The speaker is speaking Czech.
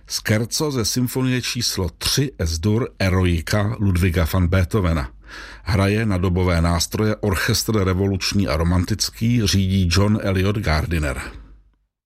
Scherzo ze symfonie číslo 3 S-dur Eroica Ludwiga van Beethovena. Hraje na dobové nástroje orchestr revoluční a romantický, řídí John Eliot Gardiner.